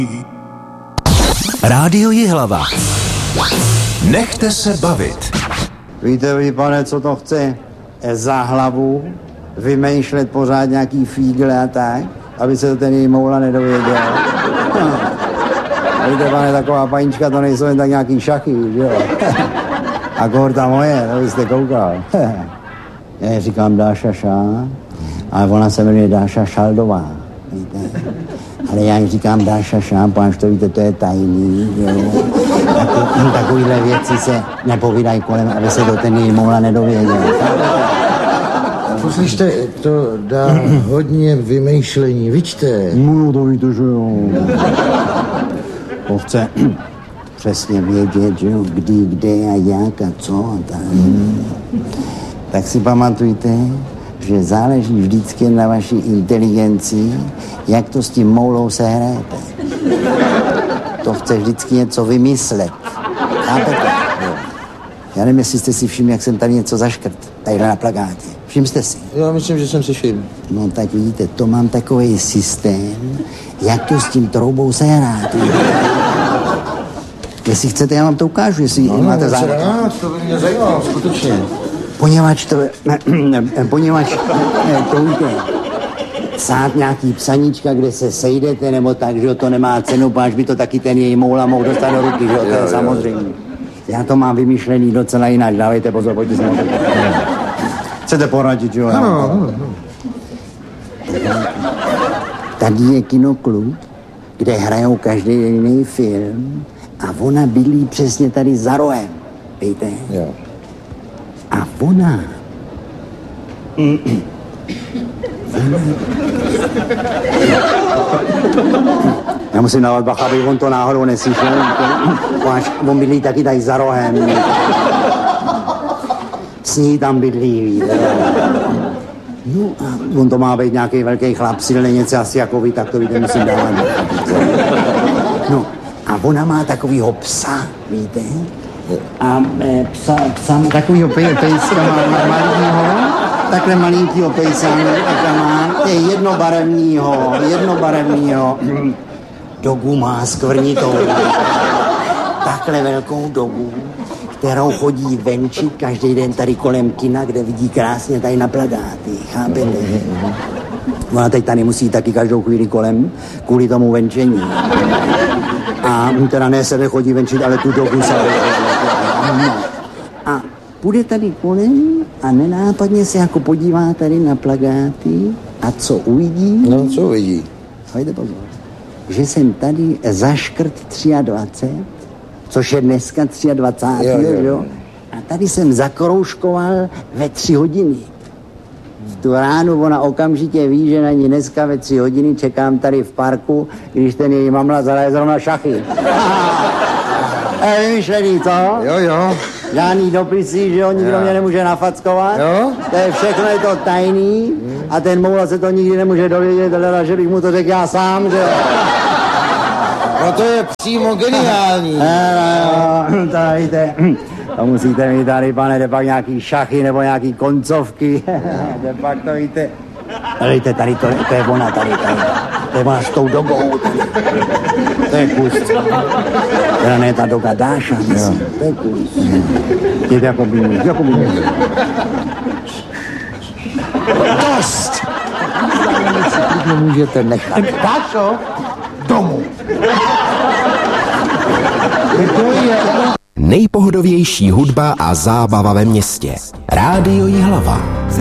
Rádio Jihlava. Nechte se bavit. Víte vy, pane, co to chce? Za hlavu vymýšlet pořád nějaký fígle a tak, aby se to ten její moula nedověděl. Víte, pane, taková panička, to nejsou jen tak nějaký šachy, že jo? A kohorta moje, to byste koukal. Já říkám Dáša Šá, ale ona se jmenuje Dáša Šaldová, víte? Ale já jí říkám Dáša Šá, páš to víte, to je tajný, jo? Takovýhle věci se nepovídají kolem, aby se to ten její moula nedověděl. Poslyšte, to dá hodně vymýšlení, vyčte. No, to víte, že jo. To chce přesně vědět, že jo, kdy, kde a jak a co a tak. Tak si pamatujte, že záleží vždycky na vaší inteligenci, jak to s tím moulou sehrajete. To chce vždycky něco vymyslet. Chápete? Já nevím, jestli jste si všimli, jak jsem tady něco zaškrt. Tadyhle na plakátě. Všiml jste si? Já myslím, že jsem si všiml. No tak vidíte, to mám takový systém, jak to s tím troubou sehrát. Jestli chcete, já vám to ukážu, jestli máte zájem. To by mě zajímalo, skutečně. Poněvadž to víte, psát nějaký psaníčka, kde se sejdete, nebo tak, že to nemá cenu, páč by to taky ten její moula mohl dostat do ruky, že to je samozřejmě. Já to mám vymyšlený docela jinak, dávejte pozor, pojďte se na to. Chcete poradit, jo? Ano. Tady je kinoklub, kde hrajou každý jiný film a ona bydlí přesně tady za rohem, víte? Jo. A ona... Já musím dávat bacha, aby on to náhodou neslyšel. On bydlí taky tady za rohem. S ní tam bydlí, víte. No a on to má být nějaký velký chlap, silný něco asi jako vy, tak to víte, musím dávat. No a ona má takovýho psa, víte. A psa takovýho pejska malýho, takhle malinkýho pejsa, je jednobarevnýho. Dogu má skvrnitou. Takhle velkou dogu, kterou chodí venčit každý den tady kolem kina, kde vidí krásně tady na plakáty, chápete? Ona teď tady musí taky každou chvíli kolem, kvůli tomu venčení. A teda ne sebe chodí venčit, ale tu dogu se. A půjde tady kolem a nenápadně se jako podívá tady na plakáty a co uvidí? No, co uvidí? Hojde pozor. Že jsem tady zaškrt 23, což je dneska 23, jo? A tady jsem zakroužkoval ve 3 hodiny. V tu ránu ona okamžitě ví, že na ní dneska ve 3 hodiny čekám tady v parku, když ten její mamla zahraje zrovna šachy. Vymyšlený, co? Jo. Žádný dopisy, že jo, nikdo mě nemůže nafackovat. Jo? To je všechno, je to tajný a ten moula se to nikdy nemůže dovědět, ale že bych mu to řekl já sám, že jo. No to je přímo geniální. To víte, to musíte mít tady, pane, jde pak nějaký šachy nebo nějaký koncovky. Jde pak to víte. Víte, tady to je ona, tady. To je ona s tou dogou. To je kus. Teda ne ta doga Dáša, to je kus. Jde jako by dost! Nemůžete nechat. Dášo, domů. Nejpohodovější hudba a zábava ve městě. Rádio Jihlava.